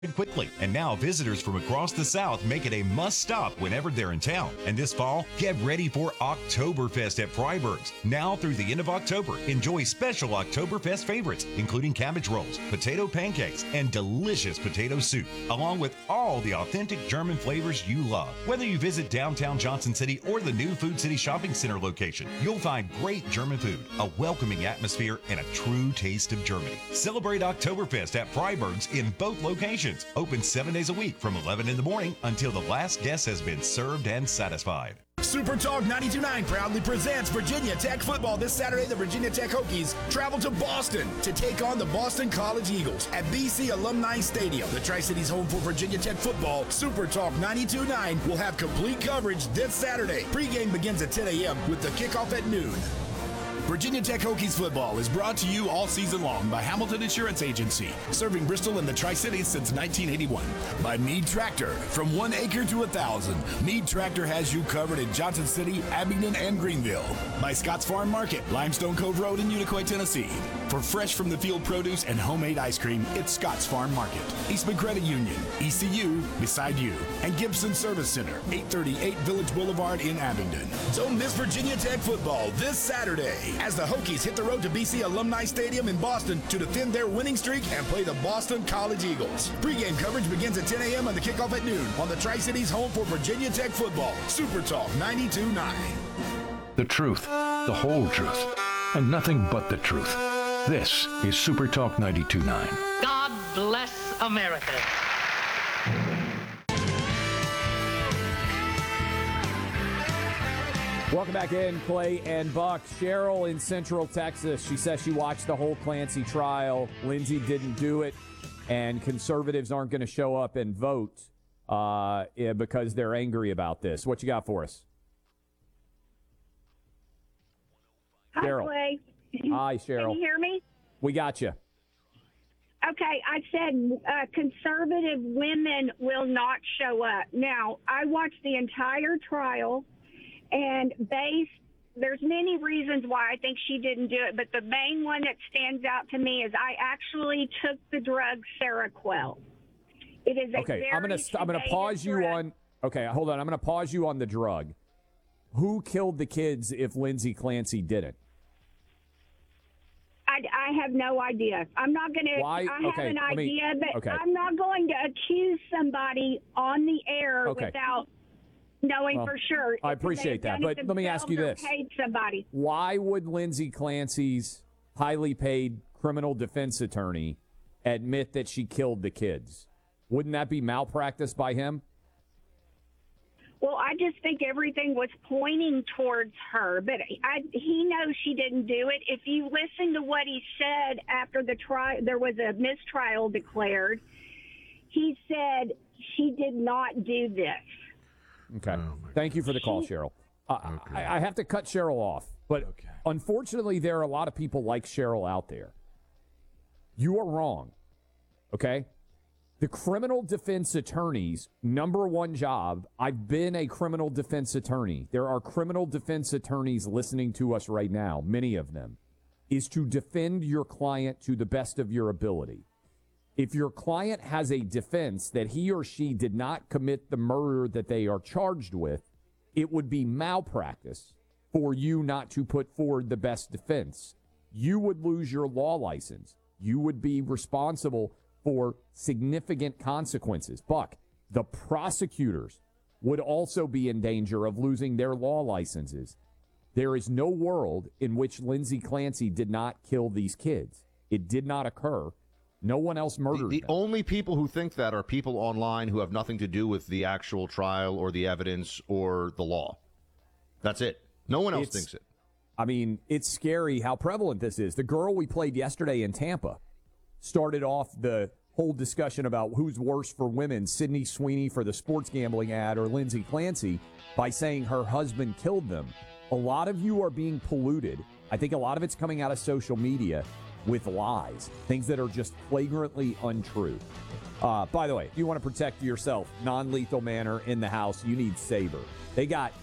quickly. And now visitors from across the South make it a must-stop whenever they're in town. And this fall, get ready for Oktoberfest at Freiberg's. Now through the end of October, enjoy special Oktoberfest favorites, including cabbage rolls, potato pancakes, and delicious potato soup, along with all the authentic German flavors you love. Whether you visit downtown Johnson City or the new Food City Shopping Center location, you'll find great German food, a welcoming atmosphere, and a true taste of Germany. Celebrate Oktoberfest at Freiberg's in both locations. Open 7 days a week from 11 in the morning until the last guest has been served and satisfied. Super Talk 92.9 proudly presents Virginia Tech football. This Saturday, the Virginia Tech Hokies travel to Boston to take on the Boston College Eagles at BC Alumni Stadium. The Tri-Cities home for Virginia Tech football. Super Talk 92.9 will have complete coverage this Saturday. Pregame begins at 10 a.m. with the kickoff at noon. Virginia Tech Hokies football is brought to you all season long by Hamilton Insurance Agency, serving Bristol and the Tri-Cities since 1981. By Meade Tractor, from 1 acre to 1,000. Meade Tractor has you covered in Johnson City, Abingdon, and Greenville. By Scott's Farm Market, Limestone Cove Road in Unicoi, Tennessee. For fresh from the field produce and homemade ice cream, it's Scott's Farm Market. Eastman Credit Union, ECU, beside you. And Gibson Service Center, 838 Village Boulevard in Abingdon. Don't miss Virginia Tech football this Saturday as the Hokies hit the road to BC Alumni Stadium in Boston to defend their winning streak and play the Boston College Eagles. Pre-game coverage begins at 10 a.m. and the kickoff at noon on the Tri-Cities home for Virginia Tech football. Super Talk 92.9. The truth, the whole truth, and nothing but the truth. This is Super Talk 92.9. God bless America. Welcome back in, Clay and Buck. Cheryl in Central Texas. She says she watched the whole Clancy trial. Lindsey didn't do it, and conservatives aren't going to show up and vote because they're angry about this. What you got for us? Hi, Cheryl. Clay. Hi, Cheryl. Can you hear me? We got you. Okay, I said conservative women will not show up. Now, I watched the entire trial. And there's many reasons why I think she didn't do it, but the main one that stands out to me is I actually took the drug Seroquel. It is okay. I'm gonna pause you on. Okay, hold on. I'm gonna pause you on the drug. Who killed the kids if Lindsey Clancy didn't? I have no idea. I'm not going to. I have an idea, but I'm not going to accuse somebody on the air without knowing for sure. I appreciate that, but let me ask you this. Somebody. Why would Lindsey Clancy's highly paid criminal defense attorney admit that she killed the kids? Wouldn't that be malpractice by him? Well, I just think everything was pointing towards her, but he knows she didn't do it. If you listen to what he said after the trial, there was a mistrial declared. He said she did not do this. Okay. Thank you for the call, Cheryl. I have to cut Cheryl off, but unfortunately there are a lot of people like Cheryl out there. You are wrong, okay? The criminal defense attorney's number one job, I've been a criminal defense attorney. There are criminal defense attorneys listening to us right now, many of them, is to defend your client to the best of your ability. If your client has a defense that he or she did not commit the murder that they are charged with, it would be malpractice for you not to put forward the best defense. You would lose your law license. You would be responsible for significant consequences. Buck, the prosecutors would also be in danger of losing their law licenses. There is no world in which Lindsey Clancy did not kill these kids. It did not occur. No one else murdered The them. only people who think that are people online who have nothing to do with the actual trial or the evidence or the law. That's it. No one else thinks it. I mean, it's scary how prevalent this is. The girl we played yesterday in Tampa started off the whole discussion about who's worse for women, Sydney Sweeney for the sports gambling ad or Lindsey Clancy, by saying her husband killed them. A lot of you are being polluted. I think a lot of it's coming out of social media with lies, things that are just flagrantly untrue. By the way, if you want to protect yourself, non-lethal manner in the house, you need Sabre. They got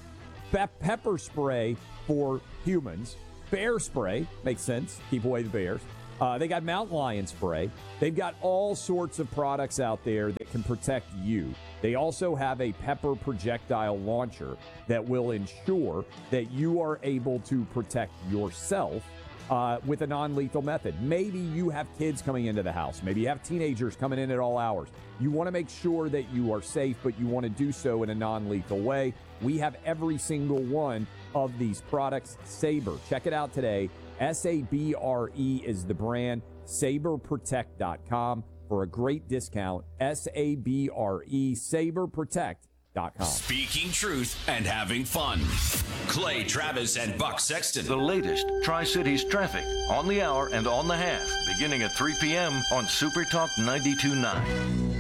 pepper spray for humans, bear spray, makes sense, keep away the bears, They got Mountain Lion spray. They've got all sorts of products out there that can protect you. They also have a pepper projectile launcher that will ensure that you are able to protect yourself with a non-lethal method. Maybe you have kids coming into the house. Maybe you have teenagers coming in at all hours. You want to make sure that you are safe, but you want to do so in a non-lethal way. We have every single one of these products. Sabre, check it out today. SABRE is the brand. SaberProtect.com for a great discount. SABRE, SaberProtect.com. Speaking truth and having fun. Clay Travis and Buck Sexton. The latest Tri-Cities traffic on the hour and on the half, beginning at 3 p.m. on Super Talk 92.9.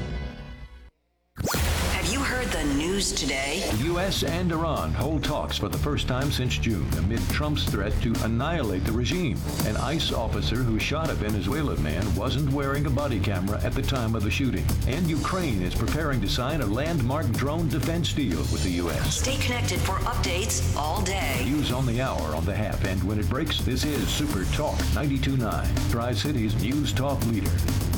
Have you heard the news today? The U.S. and Iran hold talks for the first time since June amid Trump's threat to annihilate the regime. An ICE officer who shot a Venezuelan man wasn't wearing a body camera at the time of the shooting. And Ukraine is preparing to sign a landmark drone defense deal with the U.S. Stay connected for updates all day. News on the hour, on the half, and when it breaks, this is Super Talk 92.9, Tri-Cities News Talk leader.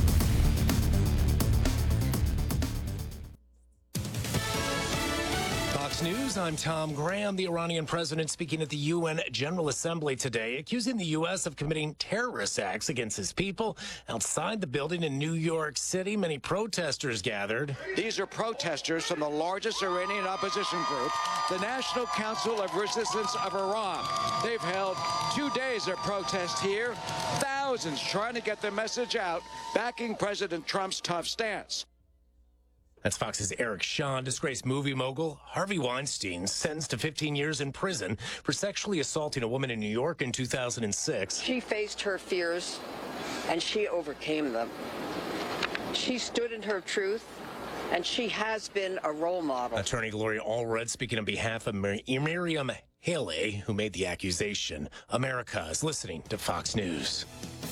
News. I'm Tom Graham. The Iranian president speaking at the UN General Assembly today, accusing the U.S. of committing terrorist acts against his people. Outside the building in New York City, many protesters gathered. These are protesters from the largest Iranian opposition group, the National Council of Resistance of Iran. They've held 2 days of protest here, thousands trying to get their message out, backing President Trump's tough stance. That's Fox's Eric Shawn. Disgraced movie mogul Harvey Weinstein sentenced to 15 years in prison for sexually assaulting a woman in New York in 2006. She faced her fears, and she overcame them. She stood in her truth, and she has been a role model. Attorney Gloria Allred speaking on behalf of Miriam Haley, who made the accusation. America is listening to Fox News.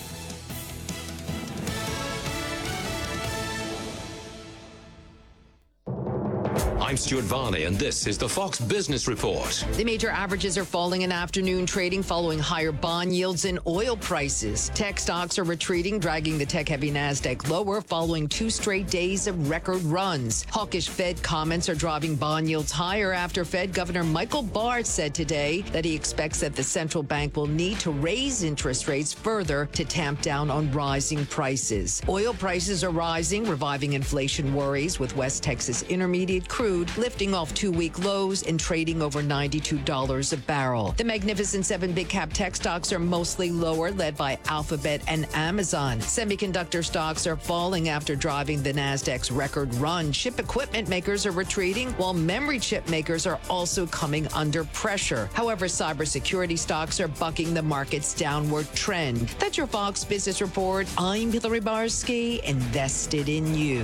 I'm Stuart Varney, and this is the Fox Business Report. The major averages are falling in afternoon trading following higher bond yields and oil prices. Tech stocks are retreating, dragging the tech-heavy NASDAQ lower following 2 straight days of record runs. Hawkish Fed comments are driving bond yields higher after Fed Governor Michael Barr said today that he expects that the central bank will need to raise interest rates further to tamp down on rising prices. Oil prices are rising, reviving inflation worries, with West Texas Intermediate crude lifting off 2-week lows and trading over $92 a barrel. The Magnificent 7 big cap tech stocks are mostly lower, led by Alphabet and Amazon. Semiconductor stocks are falling after driving the NASDAQ's record run. Chip equipment makers are retreating, while memory chip makers are also coming under pressure. However, cybersecurity stocks are bucking the market's downward trend. That's your Fox Business Report. I'm Hillary Barsky, invested in you.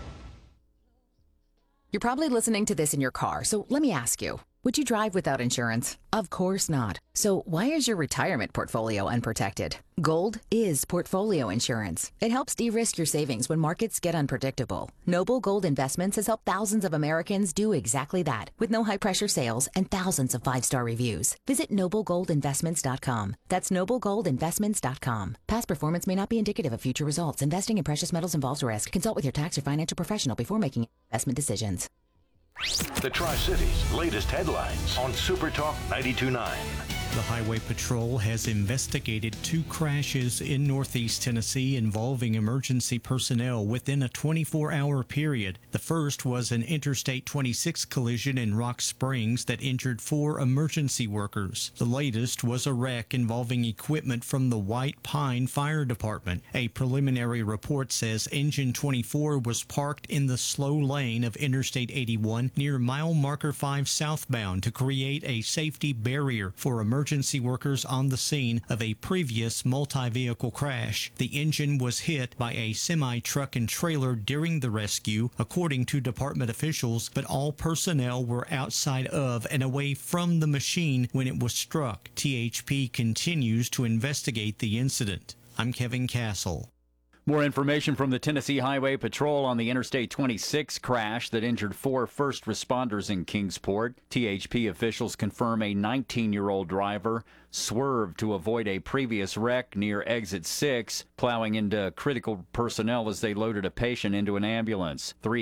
You're probably listening to this in your car, so let me ask you, would you drive without insurance? Of course not. So why is your retirement portfolio unprotected? Gold is portfolio insurance. It helps de-risk your savings when markets get unpredictable. Noble Gold Investments has helped thousands of Americans do exactly that, with no high-pressure sales and thousands of 5-star reviews. Visit noblegoldinvestments.com. That's noblegoldinvestments.com. Past performance may not be indicative of future results. Investing in precious metals involves risk. Consult with your tax or financial professional before making investment decisions. The Tri-Cities' latest headlines on Super Talk 92.9. The Highway Patrol has investigated 2 crashes in Northeast Tennessee involving emergency personnel within a 24-hour period. The first was an Interstate 26 collision in Rock Springs that injured 4 emergency workers. The latest was a wreck involving equipment from the White Pine Fire Department. A preliminary report says Engine 24 was parked in the slow lane of Interstate 81 near mile marker 5 southbound to create a safety barrier for emergency workers on the scene of a previous multi-vehicle crash. The engine was hit by a semi-truck and trailer during the rescue, according to department officials, but all personnel were outside of and away from the machine when it was struck. THP continues to investigate the incident. I'm Kevin Castle. More information from the Tennessee Highway Patrol on the Interstate 26 crash that injured 4 first responders in Kingsport. THP officials confirm a 19-year-old driver swerved to avoid a previous wreck near Exit 6, plowing into critical personnel as they loaded a patient into an ambulance. 3